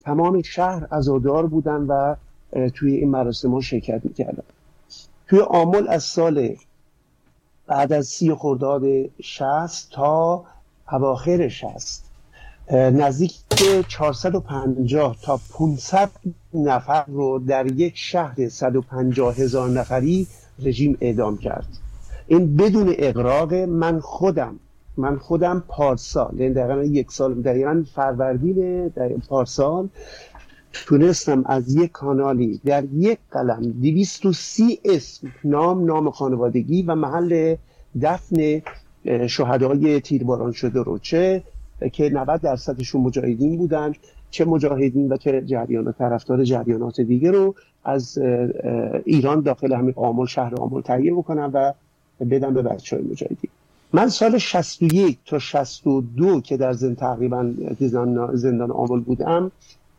تمام شهر عزادار بودن و توی این مراسم ها شرکت میکردن. توی آمل از سال بعد از 30 خرداد 60 تا اواخر 60 نزدیک 450 تا 500 نفر رو در یک شهر 150,000 نفری رژیم اعدام کرد. این بدون اغراق. من خودم پارسال، یعنی دقیقا یک سال، دقیقا فروردین پارسال، تونستم از یک کانالی در یک قلم 230 اسم، نام خانوادگی و محل دفن شهدای تیرباران شده رو، چه که 90%شون مجاهدین بودن، چه مجاهدین و چه طرفدار جریانات دیگه رو از ایران داخل همین آمل، شهر آمل تهیه بکنم و بدم به بچه‌های مجاهدین. من سال 61 تا 62 که در تقریبا زندان آمل بودم،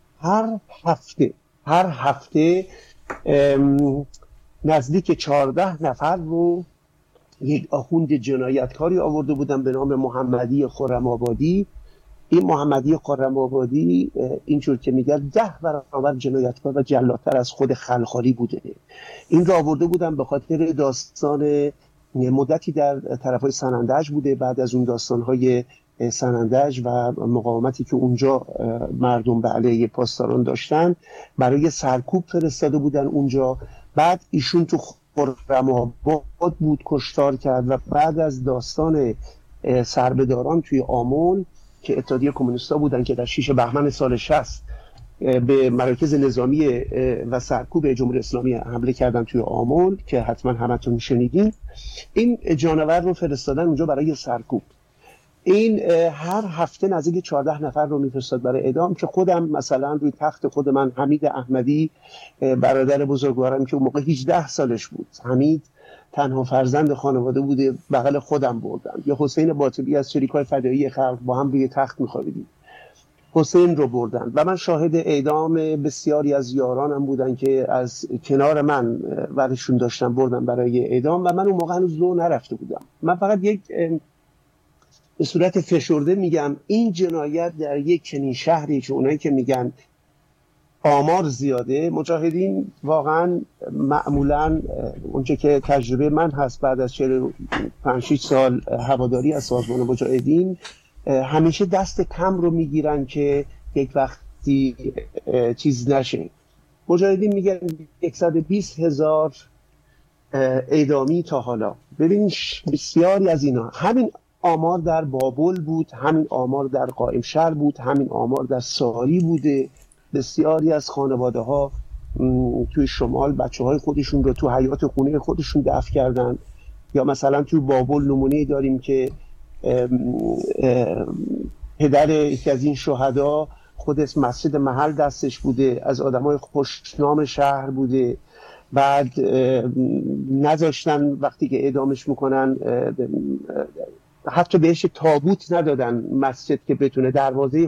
هر هفته نزدیک 14 نفر رو یک آخوند جنایتکاری آورده بودن به نام محمدی خرم‌آبادی. این محمدی خرم‌آبادی اینجور که میگن 10 برابر جنایتکار و جلادتر از خود خلخالی بوده. این رو آورده بودن به خاطر داستان مدتی در طرفای سنندج بوده. بعد از اون داستانهای سنندج و مقاومتی که اونجا مردم به علیه پاسداران داشتن، برای سرکوب فرستاده بودن اونجا. بعد ایشون تو خرم‌آباد بود، کشتار کرد و بعد از داستان سربهداران توی آمل که اتحادیه کمونیستا بودن که در 6 بهمن سال 60 به مراکز نظامی و سرکوب جمهوری اسلامی حمله کردن توی آمل که حتما همتون شنیدین، این جانور رو فرستادن اونجا برای سرکوب. این هر هفته نزدیک 14 نفر رو میفرستاد برای اعدام، که خودم مثلا روی تخت خود من حمید احمدی، برادر بزرگوارم که اون موقع 18 سالش بود، حمید تنها فرزند خانواده بوده، بغل خودم بردم. یا حسین باطبی از شریکای فدایی خلق، با هم روی تخت میخوابیدیم، حسین رو بردن و من شاهد اعدام بسیاری از یارانم بودن که از کنار من ورشون داشتن بردن برای اعدام و من اون موقع هنوز لو نرفته بودم. من فقط یک به صورت فشرده میگم این جنایت در یک چنین شهری که اونایی که میگن آمار زیاده، مجاهدین واقعا معمولا اونچه که تجربه من هست بعد از 45 سال هواداری از سازمان مجاهدین، همیشه دست کم رو میگیرن که یک وقتی چیز نشه. مجاهدین میگن 120,000 اعدامی تا حالا. ببین بسیاری از اینا همین آمار در بابل بود، همین آمار در قائمشهر بود، همین آمار در ساری بوده. بسیاری از خانواده ها توی شمال بچه های خودشون رو تو حیات خونه خودشون دفن کردن. یا مثلا توی بابل نمونه داریم که پدر یکی از این شهدا خودش مسجد محل دستش بوده، از آدمای خوشنام شهر بوده. بعد نذاشتن وقتی که اعدامش میکنن، حتی بهش تابوت ندادن مسجد که بتونه دروازه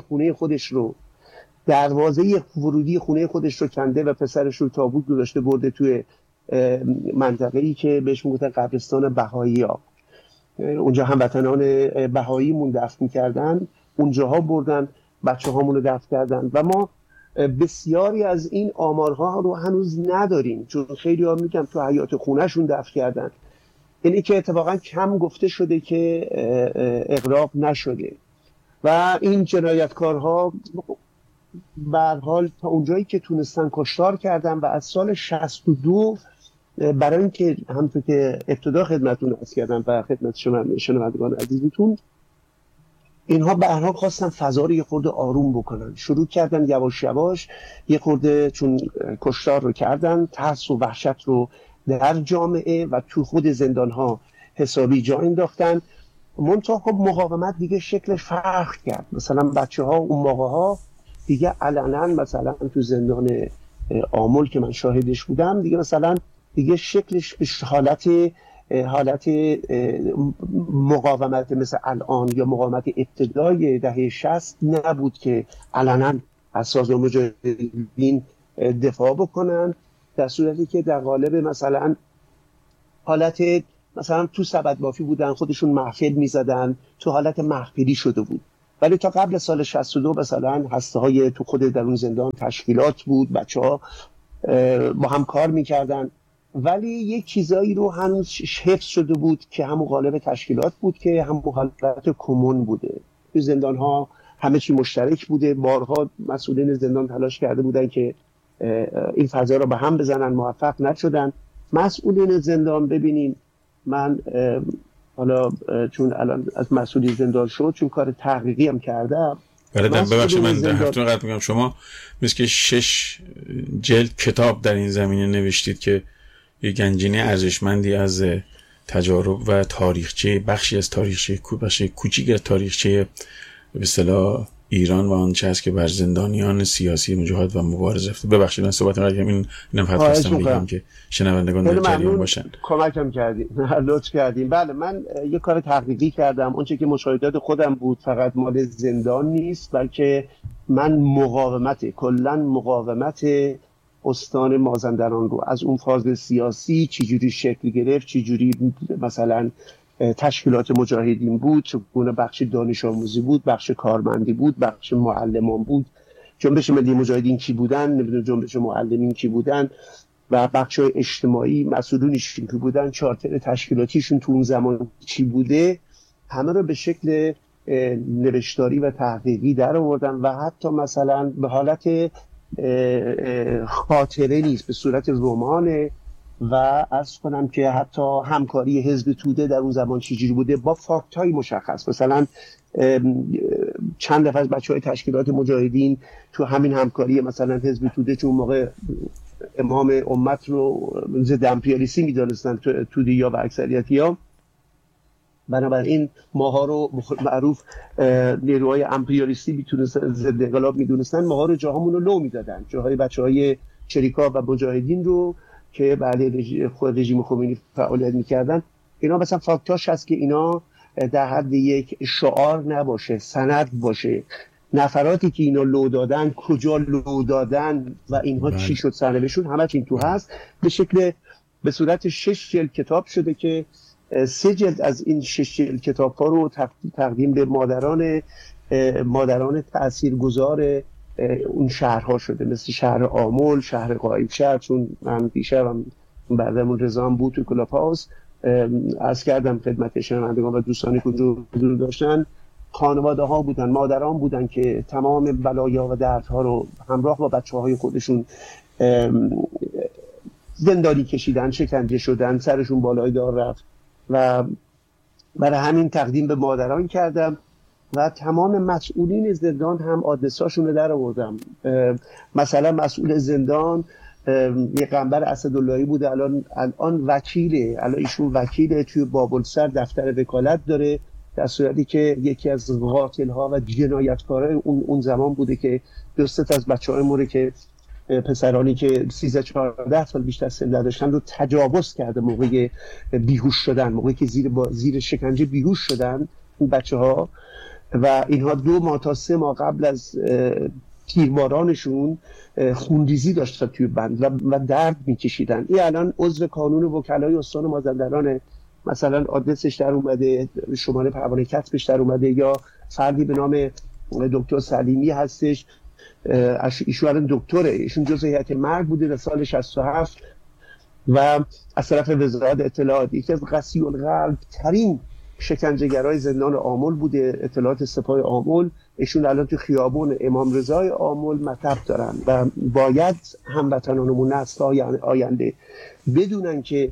ورودی خونه خودش رو کنده و پسرش رو تابوت گذاشته برده توی منطقه‌ای که بهش میگفتن قبرستان بهایی‌ها. اونجا هموطنان بهاییمون دفن می‌کردن، اونجاها بردن بچه هامون رو دفن کردن و ما بسیاری از این آمارها رو هنوز نداریم، چون خیلی ها میگن تو حیات خونهشون دفن کردن. اینی که اتفاقا کم گفته شده که اغراق نشده و این جنایتکارها به هر حال تا اونجایی که تونستن کشتار کردن. و از سال 62 برای اینکه همونطور که ابتدا خدمتتون عرض کردم و خدمت شنوندگان عزیزتون، اینها به هر حال خواستن فضا رو یه خورده آروم بکنن، شروع کردن یواش یواش یه خورده، چون کشتار رو کردن، ترس و وحشت رو در جامعه و تو خود زندان ها حسابی جا انداختن. منتها خب مقاومت دیگه شکلش فرق کرد. مثلا بچه ها اون موقع ها دیگه علنا مثلا تو زندان آمل که من شاهدش بودم، دیگه مثلا دیگه شکلش به حالت مقاومت مثل الان یا مقاومت ابتدای دهه 60 نبود که علنا از سازمان مجاهدین دفاع بکنن، در صورتی که در قالب مثلا حالت مثلا تو سبد بافی بودن، خودشون محفل میزدن، تو حالت محفلی شده بود. ولی تا قبل سال 62 مثلا هسته‌های تو خود درون زندان تشکیلات بود، بچه‌ها با هم کار می‌کردن، ولی یک چیزایی رو هنوز حفظ شده بود که همون قالب تشکیلات بود که همون حالت کمون بوده. تو زندان‌ها همه چی مشترک بوده. بارها مسئولین زندان تلاش کرده بودن که این فضا رو به هم بزنن، موفق نشدن. مسئولین زندان، ببینین من حالا چون الان از مسئولی زندان شد، چون کار تحقیقی هم کردم. ببخشید من در هفتون قطع میگم، شما مثل که 6 جلد کتاب در این زمینه نوشتید که یه گنجینه ارزشمندی از تجارب و تاریخچه، بخشی از تاریخچه کوچیک از تاریخچه به اصطلاح ایران و آنچه هست که بر زندانیان سیاسی مجاهد و مبارز رفته. ببخشید من صحبت کردم، اینم فقط خواستم بگم که شنوندگان در جریان باشن. کمکم کردین، لطف کردین. بله من یه کار تحقیقی کردم. اونچه که مشاهدات خودم بود فقط مال زندان نیست، بلکه من کلا مقاومت استان مازندران رو از اون فاز سیاسی چجوری شکل گرفت، چجوری مثلا تشکیلات مجاهدین بود، چگونه بخش دانش آموزی بود، بخش کارمندی بود، بخش معلمان بود، جنبش ملی مجاهدین کی بودن، نمیدونم جنبش معلمین کی بودن و بخش اجتماعی مسئولینش کی بودن، چارتر تشکیلاتیشون تو اون زمان چی بوده، همه رو به شکل نوشتاری و تحقیقی در آوردن و حتی مثلا به حالت خاطره نیست، به صورت رمانه. و عرض کنم که حتی همکاری حزب توده در اون زمان چجوری بوده با فاکت‌های مشخص. مثلا چند دفعه از بچه‌های تشکیلات مجاهدین تو همین همکاری مثلا حزب توده، چون موقع امام امت رو ضد امپریالیستی می‌دونستن توده‌ها و اکثریتی‌ها، بنابراین ماها رو معروف نیروهای امپریالیستی میتونستن ضد انقلاب میدونستن، ماها رو جاهامون رو لو میدادن، جاهای بچهای چریکا و مجاهدین رو که بعد خود رژیم خمینی فعالیت میکردن. اینا مثلا فاکتاش هست که اینا در حد یک شعار نباشه، سند باشه. نفراتی که اینا لو دادن، کجا لو دادن و اینها چی شد سرنوشتشون، همه چی تو هست. به صورت 6 جلد کتاب شده که 3 جلد از این 6 جلد کتاب ها رو تقدیم به مادران تاثیرگذار اون شهرها شده، مثل شهر آمل، شهر قائمشهر. چون من دیشبم بعدمون رضام بود تو کلاپاس، عرض کردم خدمت شنوندگان و دوستانی که حضور داشتن، خانواده ها بودن، مادران بودن که تمام بلایا و دردها رو همراه با بچه های خودشون زندانی کشیدن، شکنجه شدن، سرشون بالای دار رفت و برای همین تقدیم به مادران کردم. و تمام مسئولین زندان هم آدرساشون رو در آوردم. مثلا مسئول زندان یه قنبر اسداللهی بوده، الان وکیله، الان ایشون وکیله، توی بابلسر دفتر وکالت داره، در صورتی که یکی از قاتل‌ها و جنایتکارای اون زمان بوده که دوست از بچه‌های موره که پسرانی که 13-14 سال بیشتر سن نداشتن رو تجاوز کرده موقع بیهوش شدن، موقعی که زیر شکنجه بیهوش شدن اون بچه‌ها. و اینها 2 ماه تا 3 ماه قبل از تیربارانشون خونریزی داشتن توی بند و درد میکشیدن. این الان عضو کانون وکلای استان مازندران، مثلا آدرسش در اومده، شماره پروانه کسبش در اومده، یا فردی به نام دکتر سلیمی هستش، ایشون دکتره، ایشون جزء هیئت مرگ بوده در سال 67 و از طرف وزارت اطلاعات یکی از قسی القلب ترین شکنجهگرای زندان آمل بوده، اطلاعات سپاه آمل. ایشون الان تو خیابون امام رضای آمل مطب دارن و باید هموطنانمون نسل‌های آینده بدونن که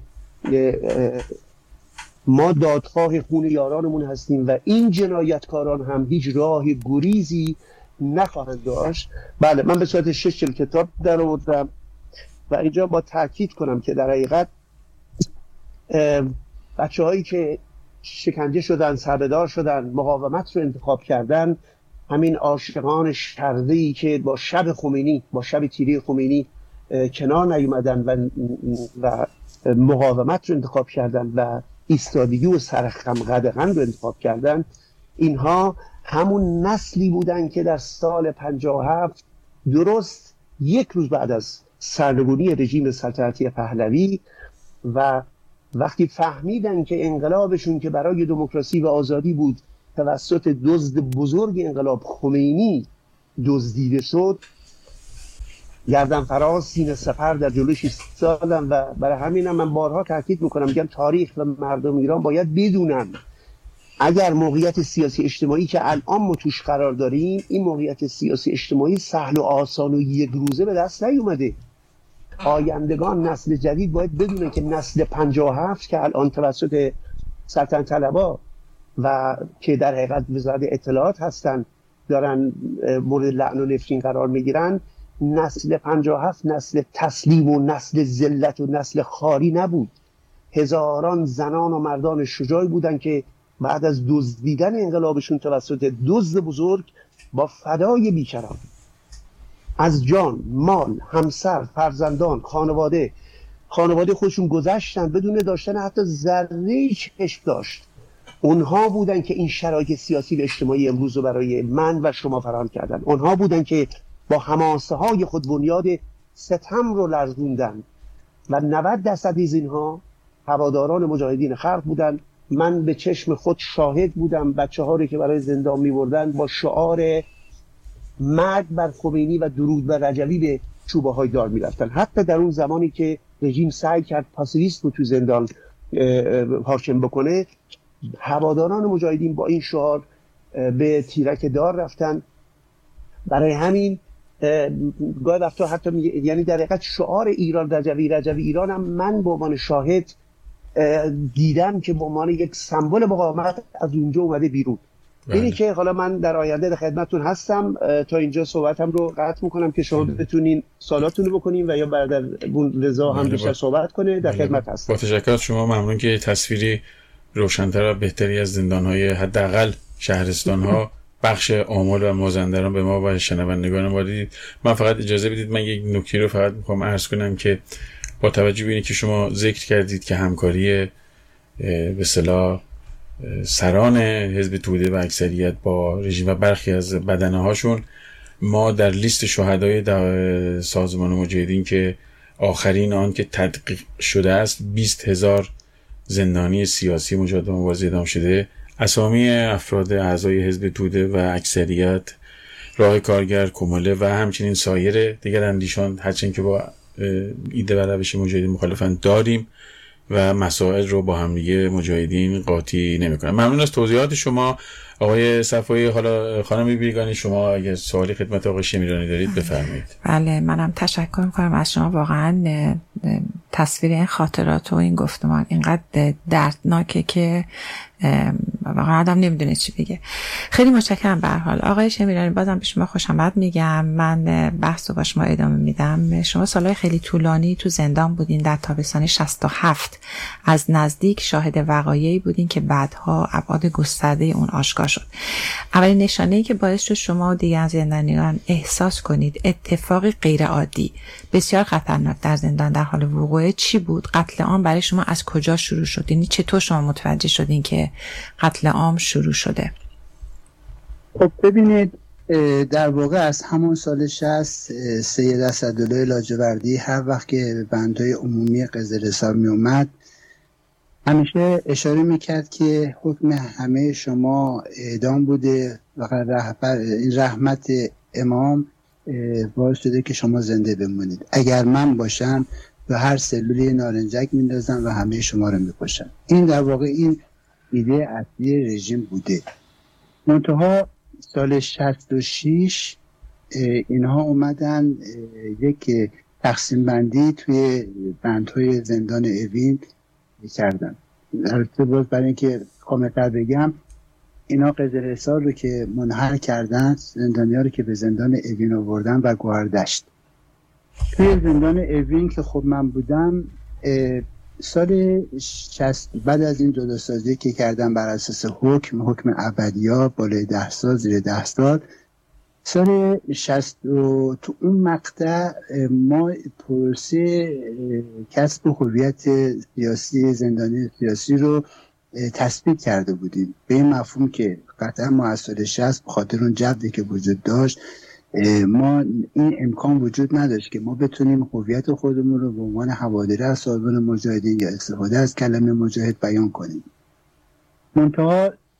ما دادخواه خون یارانمون هستیم و این جنایتکاران هم هیچ راه گریزی نخواهند داشت. بله من به صورت 6 جلد کتاب در آوردم و اینجا با تاکید کنم که در حقیقت بچه‌هایی که شکنجه شدن، سربه‌دار شدن، مقاومت رو انتخاب کردن، همین عاشقان شرقی که با شب خمینی، با شب تیری خمینی کنار نیومدن و مقاومت رو انتخاب کردن و ایستادگی و سرخم قدغن رو انتخاب کردن، اینها همون نسلی بودن که در سال 57 درست 1 روز بعد از سرنگونی رژیم سلطنتی پهلوی و وقتی فهمیدن که انقلابشون که برای دموکراسی و آزادی بود توسط دزد بزرگ انقلاب خمینی دزدیده شد، گردن فراز سینه سپر در جلوش ایستادم و برای همینم من بارها تاکید میکنم، میگم تاریخ و مردم ایران باید بدونن اگر موقعیت سیاسی اجتماعی که الان ما توش قرار داریم، این موقعیت سیاسی اجتماعی سهل و آسان و یک روزه به دست نیومده. آیندگان نسل جدید باید بدونه که نسل 57 که الان توسط سلطنت طلبا و که در حقیقت وزارت اطلاعات هستن دارن مورد لعن و نفرین قرار میگیرن، نسل 57 نسل تسلیم و نسل ذلت و نسل خاری نبود. هزاران زنان و مردان شجاعی بودن که بعد از دزدیدن انقلابشون توسط دزد بزرگ با فدای بیکران از جان، مال، همسر، فرزندان، خانواده خودشون گذشتن بدون داشتن حتی ذره چشم داشت. اونها بودن که این شرایط سیاسی و اجتماعی امروز رو برای من و شما فراهم کردن. اونها بودن که با حماسه های خود بنیاد ستم رو لرزوندن و 90% از اینها هواداران مجاهدین خلق بودن. من به چشم خود شاهد بودم بچه ها رو که برای زندان می بردن با شعار مرگ بر خمینی و درود بر رجوی به چوبه های دار می رفتن. حتی در اون زمانی که رژیم سعی کرد پاسیویست رو تو زندان حاکم بکنه، هواداران مجاهدین با این شعار به تیرک دار رفتن. برای همین گاهی وقتا حتی یعنی در حقیقت شعار ایران رجوی ایران هم من به عنوان شاهد دیدم که به عنوان یک سمبل مقاومت از اونجا اومده بیرون. اینی که حالا من در آینده در خدمتتون هستم. تا اینجا صحبتم رو قطع میکنم که شما بتونین سوالاتون رو بکنین و یا برادر رضا هم بیشتر صحبت کنه. در خدمت هستم. با تشکر از شما. ممنون که تصویری روشن‌تر و بهتری از زندان‌های حداقل شهرستان‌ها بخش آمل و مازندران به ما و شنوندگان ما دید. من فقط اجازه بدید من یک نکته رو فقط می‌خوام عرض کنم که با توجه به اینکه که شما ذکر کردید که همکاری به اصطلاح سران حزب توده و اکثریت با رژیم و برخی از بدنه‌هاشون، ما در لیست شهدای سازمان مجاهدین که آخرین آن که تدقیق شده است 20,000 زندانی سیاسی مجاهد مبارزه اعدام شده، اسامی افراد اعضای حزب توده و اکثریت، راه کارگر، کماله و همچنین سایر دیگر اندیشان هرچند که با ایده و روش مجاهدین مخالفن داریم و مسائل رو با همدیگه مجاهدین قاطی نمی‌کنن. ممنون از توضیحات شما آقای صفایی. حالا خانم بیگانی شما اگر سوالی خدمت آقای شمیرانی دارید بفرمایید. بله، منم تشکر می‌کنم از شما. واقعا تصویر این خاطرات و این گفتمان اینقدر دردناکه که واقعا آدم نمیدونه چی بگه. خیلی متشکرم. به هر حال آقای شمیرانی بازم به شما خوش آمد میگم. من بحث رو با شما ادامه میدم. شما سالهای خیلی طولانی تو زندان بودین. در تابستان 67 از نزدیک شاهد وقایعی بودین که بعدها ابعاد گسترده اون آشکار شد. اولین نشانه‌ای که باعث شد شما و دیگر زندانیان احساس کنید اتفاقی غیر عادی بسیار خطرناک در زندان در حال وقوع چی بود؟ قتل عام برای شما از کجا شروع شد؟ یعنی چطور شما متوجه شدین که قتل عام شروع شده؟ خب ببینید، در واقع از همون سال 60 سید اسدالله لاجوردی هر وقت که به بندهای عمومی قزلستان می اومد همیشه اشاره میکرد که حکم همه شما اعدام بوده و این رحمت امام باعث شده که شما زنده بمونید. اگر من باشم به هر سلولی نارنجک میندازم و همه شما رو میکشم. این در واقع این ایده اصلی رژیم بوده. منتها سال 66 اینها اومدن یک تقسیم بندی توی بندهای زندان اوین کردن. البته باز برای اینکه کامل‌تر بگم، اینا قزلستان رو که منحل کردن، زندانی‌ها رو که به زندان اوین آوردن و گوهردشت. توی زندان اوین که خب من بودم سال 60 بعد از این جداسازی که کردن بر اساس حکم ابدیا بالای 10 سال زیر 10 سال، سال 60 تو اون مقطع ما پروسه کسب هویت سیاسی زندانی سیاسی رو تثبیت کرده بودیم، به این مفهوم که قطعا ما از سال 60 بخاطر اون جوی که وجود داشت ما این امکان وجود نداشت که ما بتونیم هویت خودمون رو به عنوان هواداری از سازمان مجاهدین یا استفاده از کلمه مجاهد بیان کنیم. منتها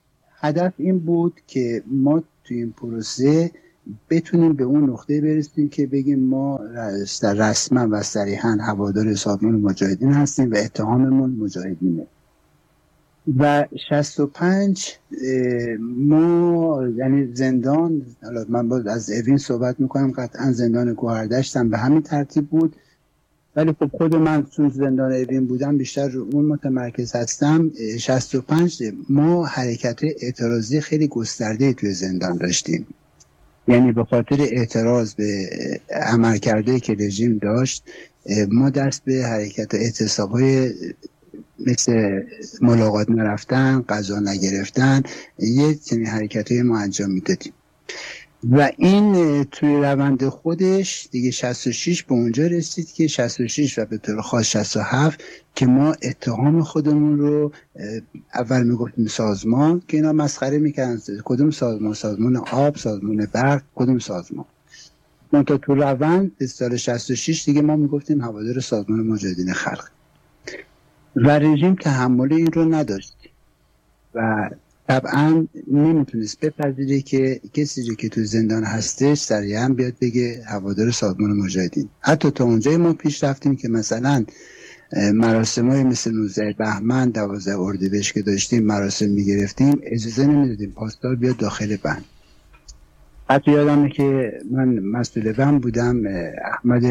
هدف این بود که ما توی این پروسه بتونیم به اون نقطه برسیم که بگیم ما رسما و صریحا هوادار سازمان مجاهدین هستیم و اتهاممون مجاهدینه. و 65 ما یعنی زندان، حالا من باید از اوین صحبت میکنم، قطعا زندان گوهردشت هم به همین ترتیب بود، ولی خب خود من چون زندان اوین بودم بیشتر رو اون متمرکز هستم. 65 ما حرکت اعتراضی خیلی گسترده توی زندان داشتیم، یعنی به خاطر اعتراض به عملکرده‌ای که رژیم داشت ما دست به حرکت اعتصاب‌های مثل ملاقات نرفتن، غذا نگرفتن، یه چنین حرکت‌های ما انجام میدادیم و این توی روند خودش دیگه 66 به اونجا رسید که 66 و به طور خاص 67 که ما اتهام خودمون رو اول میگفتیم سازمان، که اینا مسخره میکردن کدوم سازمان، سازمان آب، سازمان برق، کدوم سازمان. منتها تو روند سال 66 دیگه ما میگفتیم هوادار سازمان مجاهدین خلق و رژیم تحمل این رو نداشت و طبعا نمیتونست بپذیره که کسی که تو زندان هستش سریعا بیاد بگه هوادار سازمان مجاهدین. حتی تا اونجای ما پیش رفتیم که مثلا مراسم‌های مثل 19 بهمن، 12 اردیبهشت که داشتیم مراسم میگرفتیم، اجازه نمیدادیم پاسدار بیاد داخل بند. حتی یادمه که من مسئول بند بودم، احمد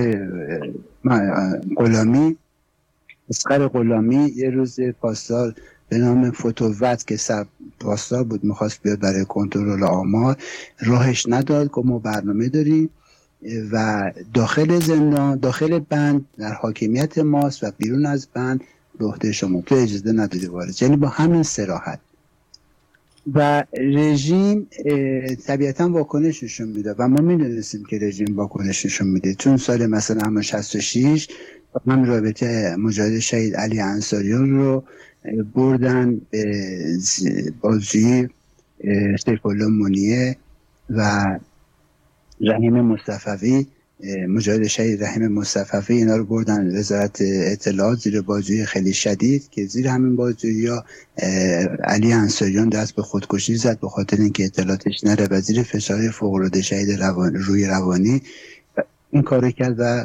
غلامی، اسقر غلامی، یه روز پاسدار به نام فتووت که سب پاسدار بود میخواست بیاد برای کنترل آمار، راهش نداد که ما برنامه داریم و داخل زندان، داخل بند در حاکمیت ماست و بیرون از بند به عهده شما، تو اجازه نداری وارد. یعنی با همین صراحت. و رژیم طبیعتا واکنش نشون میده و ما میدونستیم که رژیم واکنش نشون میده، چون سال مثلا همون 66 من رابطه مجاهد شهید علی انصاریان رو بردن به بازجویی سیف الله منیه و رحیم مصطفی، مجاهد شهید رحیم مصطفی، اینا رو بردن وزارت اطلاعات زیر بازجویی خیلی شدید که زیر همین بازجویی ها علی انصاریان دست به خودکشی زد به خاطر اینکه اطلاعاتش نره و زیر فشار فوق‌العاده شهید روی روانی این کارو کرد و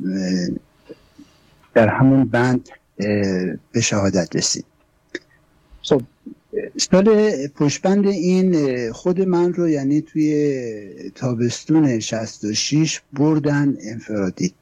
در همون بند به شهادت رسید. خب سال پشتبند این خود من رو یعنی توی تابستون 66 بردن انفرادی،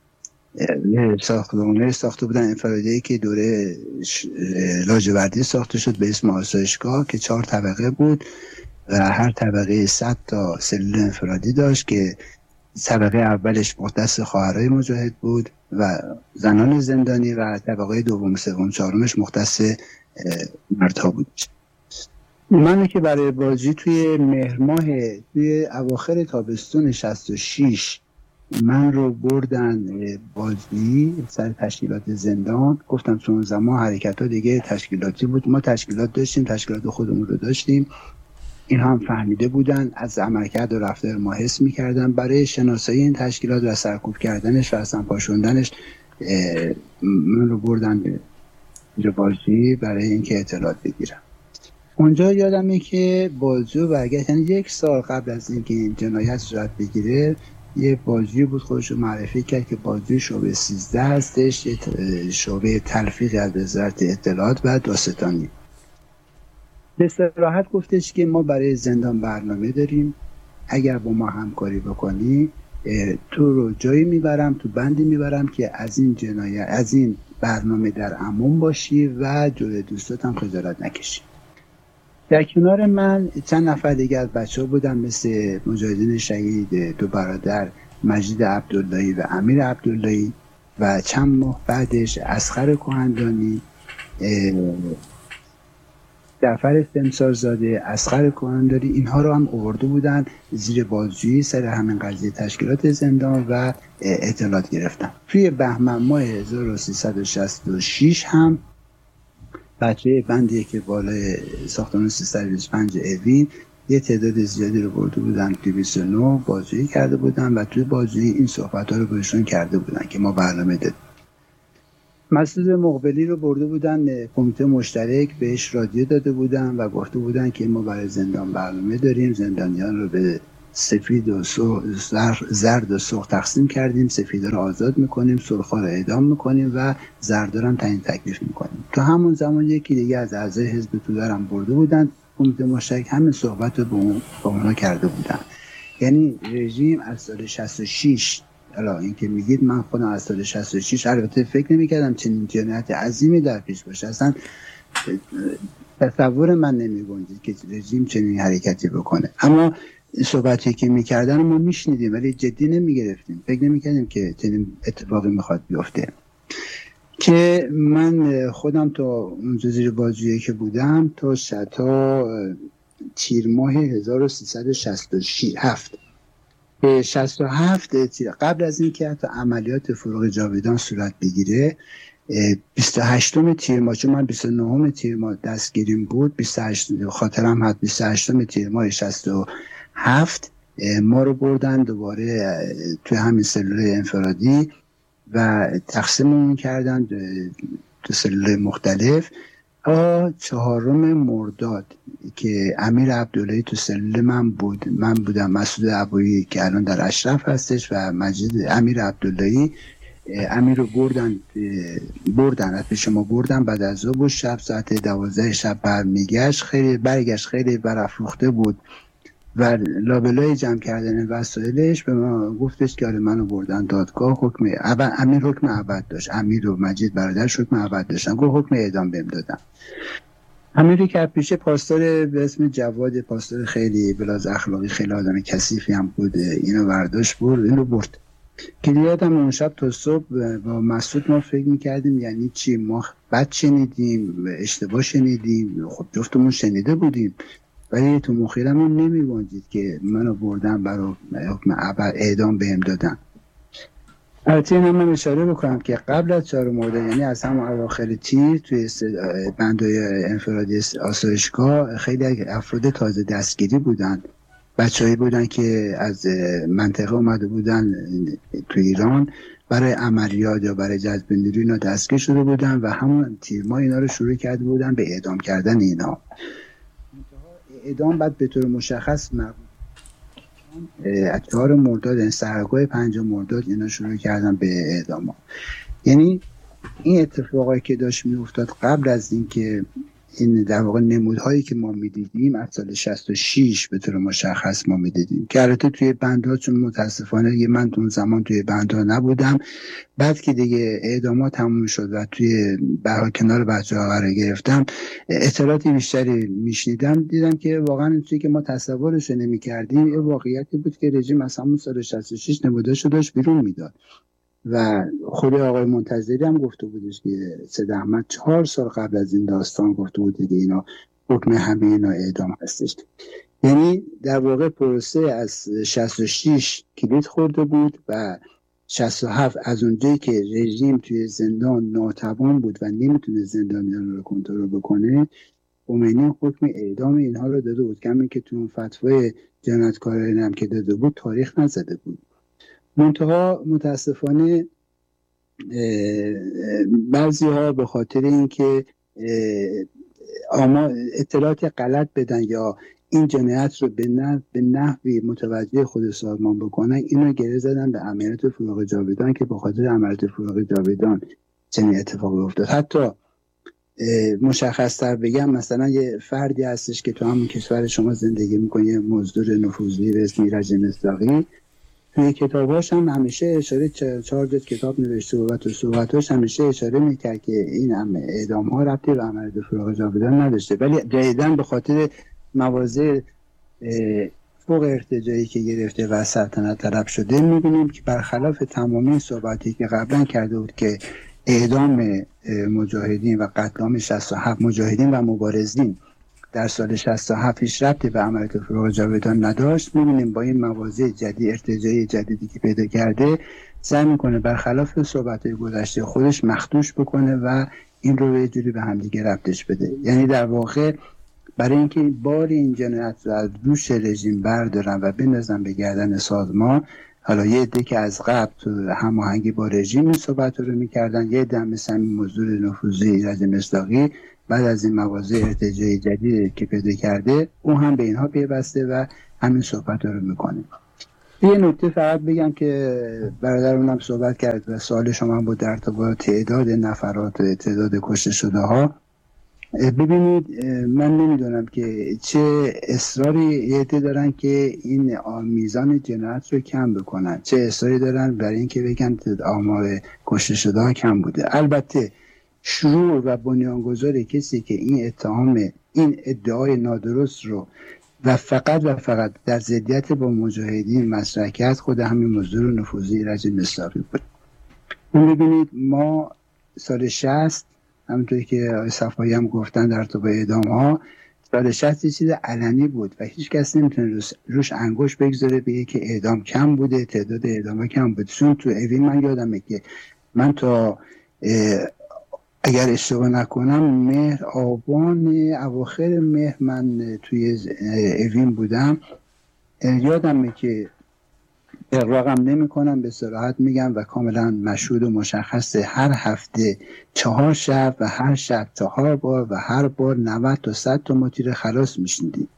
ساخته بودن انفرادی که دوره لاجوردی ساخته شد به اسم آسایشگاه که 4 طبقه بود و هر طبقه 100 تا سلول انفرادی داشت که طبقه اولش مختص خواهرای مجاهد بود و زنان زندانی و طبقه دوم، سوم، چهارمش مختص مردها بود. من که برای بازجویی توی مهر ماه توی اواخر تابستون 66 من رو بردن بازجویی سر تشکیلات زندان. گفتم چون زمان حرکت ها دیگه تشکیلاتی بود، ما تشکیلات داشتیم، تشکیلات خودمون رو داشتیم، این هم فهمیده بودن، از عملکرد و رفتار ما حس می‌کردن. برای شناسایی این تشکیلات و سرکوب کردنش و اصلا پاشوندنش من رو بردن به بازجویی برای اینکه اطلاعات بگیرم. اونجا یادمه که بازجو برگشت، یعنی 1 سال قبل از اینکه این جنایت صورت بگیره یه بازجویی بود خودش رو معرفی کرد که بازجوی شعبه 13 هستش، یه شعبه تلفیقی از وزارت اطلاعات و داستانی. به صراحت گفتش که ما برای زندان برنامه داریم، اگر با ما همکاری بکنی تو رو جایی میبرم، تو بندی میبرم که از این جنایت، از این برنامه در امان باشی و جلوی دوستات هم خجالت نکشی. در کنار من چند نفر دیگر از بچه ها بودن مثل مجاهدین شهید 2 برادر مجید عبداللهی و امیر عبداللهی و چند ماه بعدش اصغر کهندانی، جعفر سمسارزاده، اصغر کهندانی، اینها رو هم آورده بودن زیر بازجویی سر همین قضیه تشکیلات زندان و اطلاعات گرفتن. توی بهمن ماه 1366 هم بچه بندی که بالای ساختمان 325 اوین یه تعداد زیادی رو برده بودن توی 29 بازجویی کرده بودن و توی بازجویی این صحبت ها رو بهشون کرده بودن که ما برنامه داریم. مسعود مقبلی رو برده بودن کمیته مشترک، بهش رادیو داده بودن و گفته بودن که ما برای زندان برنامه داریم، زندانیان رو به سفید و زرد و سرخ تقسیم کردیم، سفیدا رو آزاد میکنیم، سرخا رو اعدام میکنیم و زردا رو هم تعیین تکلیف میکنیم. تو همون زمان یکی دیگه از اعضای حزب توده هم برده بودن کمیته مشترک، همین صحبت رو با اونا کرده بودن. یعنی رژیم از سال 66، حالا این که میگید من خودم از سال 66 البته فکر نمیکردم چنین جنایت عظیمی در پیش باشه، اصلا تصور من نمیگنجید که رژیم چنین حرکتی بکنه، اما صحبتی که میکردن ما میشنیدیم ولی جدی نمیگرفتیم، فکر نمیکردیم که چنین اتفاقی میخواد بیفته. که من خودم تا اونجا زیر بازجویی که بودم تا تیر ماه 1367 قبل از این که حتی عملیات فروغ جاویدان صورت بگیره، 28 تیر ماه، چون من 29 تیر ماه دستگیریم بود، 28 خاطرم هست 28 تیر ماه 67 ما رو بردن دوباره توی همین سلول انفرادی و تقسیممون کردن تو سلول مختلف. 4 مرداد که امیر عبداللهی تو سلول من بودم، مسعود ابویی که الان در اشرف هستش و امیر عبداللهی، امیر رو بردن از پیش ما بردن بعد از ظهر بود، شب ساعت 12 شب برگشت خیلی برافروخته بود و لابلای جمع کردن وسایلش به ما گفتش که آره منو بردن دادگاه، امیر حکم ابد داشت، امیر و مجید برادرش حکم ابد داشتن، گفت حکم اعدام بهم دادن. امیری که پیش پاسدار به اسم جواد، پاسدار خیلی بلاز اخلاقی، خیلی آدم کثیفی هم بود، اینو برداشت اینو برد. که یادم اون شب تا صبح با مسعود ما فکر میکردیم یعنی چی، ما بد شنیدیم، اشتباه شنیدیم، خب جفتمون شنیده بودیم ولی تو مخیلمون نمیگنجید که منو بردن برای حکم اعدام بهم دادن. البته این هم من اشاره بکنم که قبل از 4 مرداد، یعنی از همون اواخر تیر، توی بندهای انفرادی آسایشگاه خیلی افراد تازه دستگیری بودن، بچه‌ای بودن که از منطقه اومده بودن تو ایران برای عملیات یا برای جذب نیروی، اینا دستگیر شده بودن و همون تیر ماه اینا رو شروع کرده بودن به اعدام کردن اینا. اعدام بعد به طور مشخص از 4 مرداد، این سرگاه 5 مرداد اینا شروع کردن به اعدام. یعنی این اتفاقایی که داشت میافتاد قبل از این که این در واقع نمودهایی که ما میدیدیم از سال 66 به طور مشخص ما میدیدیم که البته توی بندها، چون متاسفانه من اون زمان توی بندها نبودم، بعد که دیگه اعدامات تموم شد و توی کنار بچه‌ها قرار گرفتم، اطلاعات بیشتری میشنیدم، دیدم که واقعا این چیزی که ما تصورش نمی‌کردیم یه واقعیتی بود که رژیم از همون سال 66 نموده‌شو داشت بیرون میداد و خود آقای منتظری هم گفته بودش که سید احمد 4 سال قبل از این داستان گفته بود که اینا حکم همه اینا اعدام هستش. یعنی در واقع پروسه از 66 کلید خورده بود و 67 از اونجایی که رژیم توی زندان ناتوان بود و نمیتونه زندانیان رو کنترل بکنه، خمینی حکم اعدام اینها رو داده بود، کمی که تو اون فتوای جنایتکارانه هم که داده بود تاریخ نزده بود. منتها متاسفانه بعضی ها به خاطر اینکه اطلاعات غلط بدن یا این جنایت رو به نحوی متوجه خود سازمان بکنن، اینو گره زدن به عملیات فروغ جاویدان که به خاطر عملیات فروغ جاویدان چنین اتفاقی افتاد. حتی مشخص‌تر بگم، مثلا یه فردی هستش که تو همون کشور شما زندگی میکنه، مزدور نفوذی به اسم ایرج مصداقی، توی کتاباش هم همیشه اشاره 4 جلد کتاب نوشته و تو صحبتاش همیشه اشاره میکرد که این اعدام ها ربطی به عملیات فروغ جاویدان نداشته، ولی جدیداً به خاطر مواضع فوق ارتجاعی که گرفته و سلطنت طلب شده، میبینیم که برخلاف تمامی صحبتی که قبلا کرده بود که اعدام مجاهدین و قتل عام 67 مجاهدین و مبارزین در سال 67 هیچ ربطی به عملیات فروغ جاویدان نداشت، می‌بینیم با این مواضع جدید، ارتجاعی جدیدی که پیدا کرده، سعی می‌کنه برخلاف صحبت‌های گذشته خودش مخدوش بکنه و این رو یه جوری به همدیگه ربطش بده. یعنی در واقع برای اینکه بار این جنایت رو از دوش رژیم بردارن و بندازن به گردن سازمان، حالا یه عده که از قبل تو هماهنگی با رژیم این صحبت رو میکردن، یه عده مثل همین مزدور نفوذی ایرج مصداقی بعد از این مواضع ارتجاعی جدید که پیدا کرده اون هم به اینها پیوسته و همین صحبت رو میکنه. یه نکته فقط بگم که برادرمونم صحبت کرد و سوال شما هم بود در ارتباط تعداد نفرات و تعداد کشته شده ها. ببینید من نمیدونم که چه اصراری یه عده دارن که این میزان جنایت رو کم بکنن، چه اصراری دارن برای اینکه بگن آمار کشته شده ها کم بوده. البته شروع و بنیانگذار کسی که این ادعای نادرست رو و فقط در ضدیت با مجاهدین مطرح کرد خود همین مزدور نفوذی ایرج مصداقی بود. ببینید ما سال 60 همونطوری که آقای صفایی هم گفتن در ارتباط اعدام ها، سال 60 چیز علنی بود و هیچ کس نمیتونه روش انگشت بگذاره بگه که اعدام کم بوده، تعداد اعدام ها کم بود. چون تو اوین من یادمه که من تا اگر اشتباه نکنم اواخر مهر من توی اوین بودم، یادمه که اقراقم نمی کنم، به صراحت میگم و کاملا مشهود و مشخصه، هر هفته 4 شب و هر شب 4 بار و هر بار 90 تا 100 تا ما تیر خلاص میشنیدیم.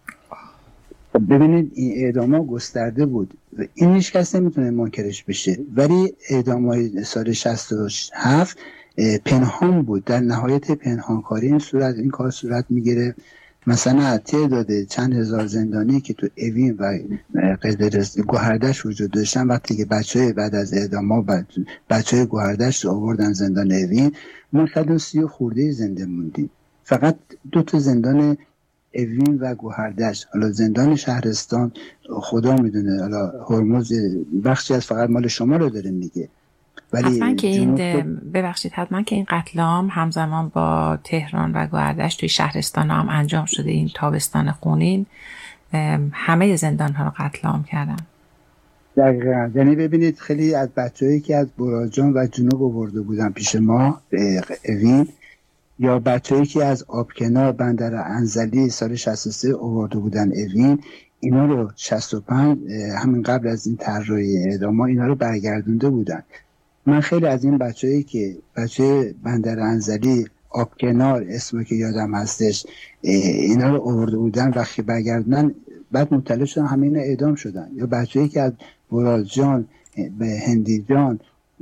ببینید این اعدام ها گسترده بود و این هیچ کس نمیتونه منکرش بشه، ولی اعدام های سال 67 پنهان بود، در نهایت پنهانکاری این کار صورت میگیره. مثلا تعداد چند هزار زندانی که تو اوین و گوهردش وجود داشتن، وقتی که بچه‌های بعد از اعدام بچه‌های گوهردش رو آوردن زندان اوین، ما 130 خورده زنده موندیم. فقط 2 تا زندان اوین و گوهردش، حالا زندان شهرستان خدا میدونه، حالا هرمز بخشی از فقط مال شما رو داره میگه. حتما که این قتل عام همزمان با تهران و گوهردش توی شهرستان هم انجام شده. این تابستان خونین همه زندان ها رو قتل عام کردن. دقیقاً. یعنی ببینید خیلی از بچه‌هایی که از براجان و جنوب آورده بودن پیش ما به اوین، یا بچه‌هایی که از آبکنار بندر انزلی سال 63 آورده بودن اوین، اینا رو 65 همین قبل از این طرح‌های اعدام اینا رو برگردونده بودن. من خیلی از این بچه‌ای که بچه بندر انزلی آبکنار اسمو که یادم هستش اینا رو آورده بودن وقتی برگردن بعد مطلع شدن همه اینا اعدام شدن. یا بچه‌ای که از برازجان به هندیجان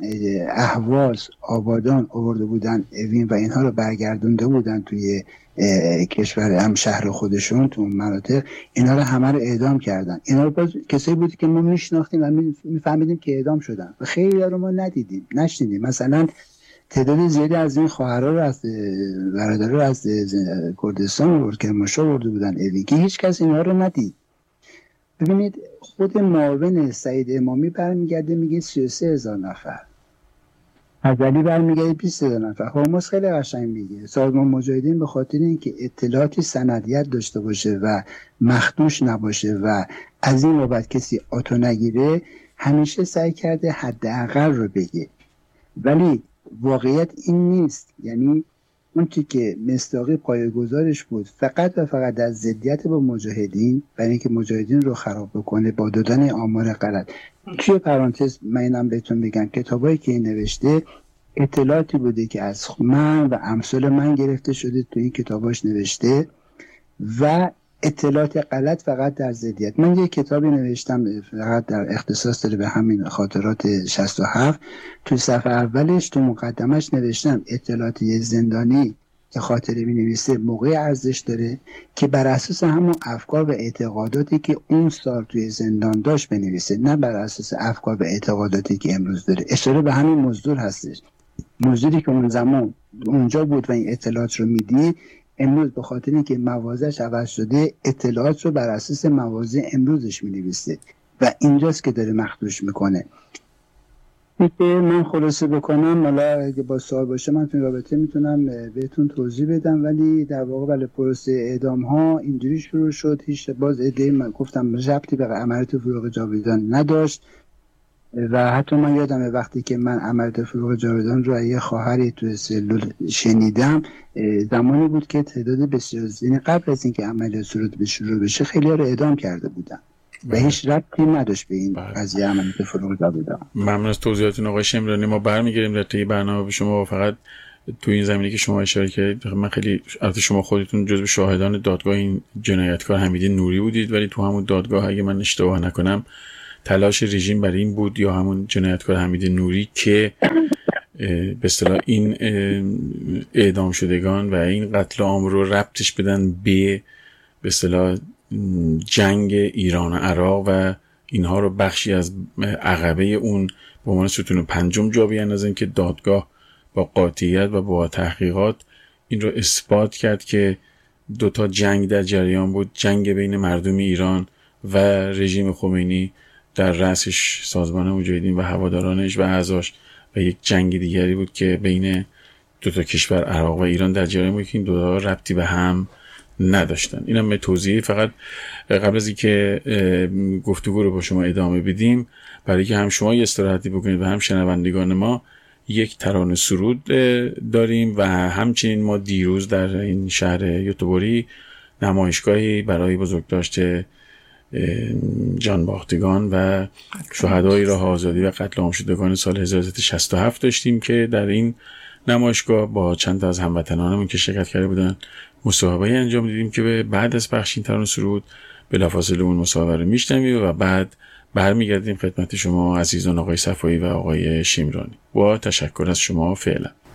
اهواز آبادان آورده بودن اوین و اینها رو برگردونده بودن توی کشور هم شهر خودشون تو مناطق، اینا رو همه رو اعدام کردن. اینا رو باز کسایی بود که ما میشناختیم و میفهمیدیم که اعدام شدن و خیلی رو ما نشنیدیم. مثلا تعداد زیادی از این خواهرها رو از برادرها رو از کردستان آورد که مشا آورده بودن اوین که هیچ کس اینا رو ندید. ببینید خود معاون سعید امامی برمیگرده میگه 33,000 نفر، حضلی برمیگرده 20,000 نفر. هرمز خیلی قشنگ میگه سازمان مجاهدین به خاطر اینکه اطلاعاتی سندیت داشته باشه و مخدوش نباشه و از این بابت کسی آتو نگیره، همیشه سعی کرده حداقل رو بگه، ولی واقعیت این نیست. یعنی اون چی که مصداقی پایه‌گذارش بود فقط و فقط در ضدیت با مجاهدین، برای اینکه مجاهدین رو خراب بکنه با دادن آمار غلط. توی پرانتز من اینم بهتون بگم کتابایی که این نوشته اطلاعاتی بوده که از من و امثال من گرفته شده تو این کتاباش نوشته و اطلاعات غلط فقط در ضدیت. من یک کتابی نوشتم فقط در اختصاص داره به همین خاطرات 67، تو صفحه اولش تو مقدمش نوشتم اطلاعات یه زندانی که خاطره می نویسه موقع ارزش داره که بر اساس همون افکار و اعتقاداتی که اون سال توی زندان داشت بنویسه، نه بر اساس افکار و اعتقاداتی که امروز داره. اشاره به همین مزدور هستش، مزدوری که اون زمان اونجا بود و این اطلاعات رو میدید، امروز به خاطر اینکه موازش عوض شده اطلاعات رو بر اساس موازه امروزش می‌نویسه و اینجاست که داره مخدوش میکنه. من خلاصه بکنم، حالا اگه با سوال باشه من تو رابطه میتونم بهتون توضیح بدم، ولی در واقع پروسه اعدام ها اینجوری شروع شد. هیچ باز ایده من گفتم ربطی به عملیات فروغ جاویدان نداشت و حتی من یادمه وقتی که من عملیات فروغ جاویدان رو یه خواهری تو سلول شنیدم، زمانی بود که تعداد بسیار زیادی قبل از اینکه عملیات شروع بشه خیلی ها رو اعدام کرده بودن. و هیچ ربطی نداشت به این قضیه عملیات فروغ جاویدان. ممنون از توضیحاتتون آقای شمرانی. ما برمیگردیم در طی برنامه به شما. فقط تو این زمینه که شما اشاره کردید، من خیلی البته شما خودتون جزو شاهدان دادگاه این جنایتکار حمیدی نوری بودید، ولی تو همون دادگاه اگه من اشتباه نکنم تلاش رژیم برای این بود یا همون جنایتکار حمیدی نوری که به اصطلاح این اعدام شدگان و این قتل عام رو ربطش بدن به اصطلاح جنگ ایران و عراق و اینها رو بخشی از عقبه اون به عنوان ستون پنجم جا بیاندازن که دادگاه با قاطعیت و با تحقیقات این رو اثبات کرد که دوتا جنگ در جریان بود، جنگ بین مردم ایران و رژیم خمینی در رأسش سازمان مجاهدین و هوادارانش و اعضاش، و یک جنگ دیگری بود که بین دوتا کشور عراق و ایران در جریان بود که این دوتا ربطی به هم نداشتن. اینم به توضیحی. فقط قبل از اینکه گفتگو رو با شما ادامه بدیم، برای که هم شما یه استراحتی بکنید و هم شنوندگان ما، یک ترانه سرود داریم و همچنین ما دیروز در این شهر یوتوبوری نمایشگاهی برای بزرگداشت جانباختگان و شهدای راه آزادی و قتل عام شدگان سال 1367 داشتیم که در این نمایشگاه با چند تا از هموطنانمون که شرکت کرده بودن مصاحبه انجام دیدیم که بعد از پخش این ترانه سرود بلافاصله اون مصاحبه رو میشنویم و بعد برمیگردیم خدمت شما عزیزان آقای صفایی و آقای شیمرانی. با تشکر از شما فعلا.